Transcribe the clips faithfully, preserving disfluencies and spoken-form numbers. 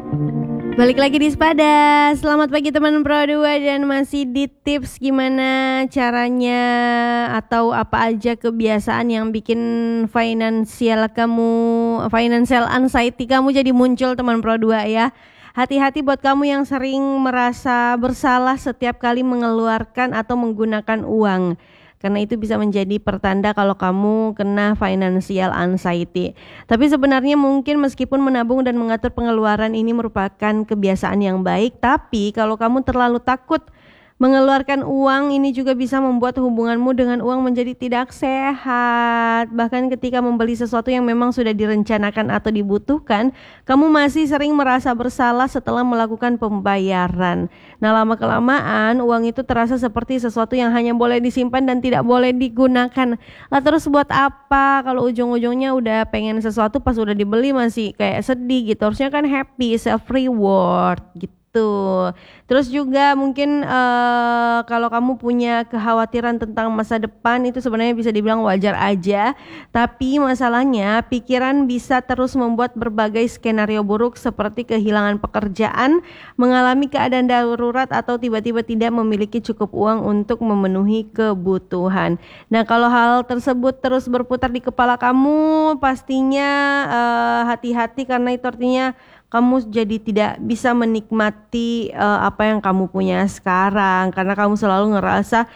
Balik lagi di Sepada. Selamat pagi teman Pro dua dan masih di tips gimana caranya atau apa aja kebiasaan yang bikin finansial kamu, financial anxiety kamu jadi muncul teman Pro dua ya. Hati-hati buat kamu yang sering merasa bersalah setiap kali mengeluarkan atau menggunakan uang. Karena itu bisa menjadi pertanda kalau kamu kena financial anxiety. Tapi sebenarnya mungkin meskipun menabung dan mengatur pengeluaran ini merupakan kebiasaan yang baik, tapi kalau kamu terlalu takut mengeluarkan uang, ini juga bisa membuat hubunganmu dengan uang menjadi tidak sehat. Bahkan ketika membeli sesuatu yang memang sudah direncanakan atau dibutuhkan, kamu masih sering merasa bersalah setelah melakukan pembayaran. Nah, lama-kelamaan uang itu terasa seperti sesuatu yang hanya boleh disimpan dan tidak boleh digunakan. Lah terus buat apa kalau ujung-ujungnya udah pengen sesuatu pas udah dibeli masih kayak sedih gitu. Harusnya kan happy, self reward gitu. Terus juga mungkin uh, kalau kamu punya kekhawatiran tentang masa depan, itu sebenarnya bisa dibilang wajar aja. Tapi masalahnya pikiran bisa terus membuat berbagai skenario buruk seperti kehilangan pekerjaan, mengalami keadaan darurat, atau tiba-tiba tidak memiliki cukup uang untuk memenuhi kebutuhan. Nah, kalau hal tersebut terus berputar di kepala kamu, pastinya uh, hati-hati karena itu artinya kamu jadi tidak bisa menikmati uh, apa yang kamu punya sekarang karena kamu selalu ngerasa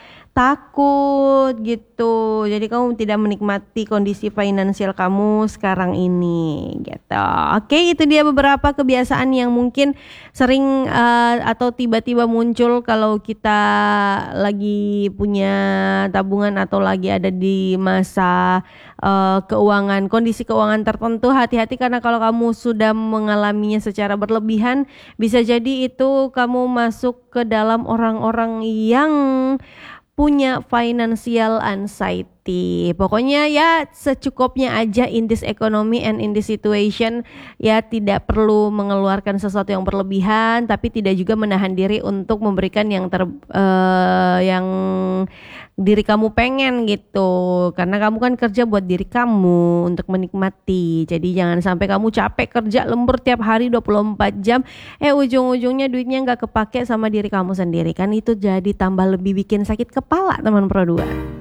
takut gitu. Jadi kamu tidak menikmati kondisi finansial kamu sekarang ini gitu. Oke, itu dia beberapa kebiasaan yang mungkin sering uh, atau tiba-tiba muncul kalau kita lagi punya tabungan atau lagi ada di masa uh, keuangan, kondisi keuangan tertentu. Hati-hati karena kalau kamu sudah mengalaminya secara berlebihan, bisa jadi itu kamu masuk ke dalam orang-orang yang punya financial anxiety. Pokoknya ya secukupnya aja in this economy and in this situation. Ya tidak perlu mengeluarkan sesuatu yang berlebihan, tapi tidak juga menahan diri untuk memberikan yang ter uh, yang diri kamu pengen gitu. Karena kamu kan kerja buat diri kamu untuk menikmati. Jadi jangan sampai kamu capek kerja lembur tiap hari dua puluh empat jam, eh ujung-ujungnya duitnya nggak kepake sama diri kamu sendiri. Kan itu jadi tambah lebih bikin sakit kepala teman Pro dua.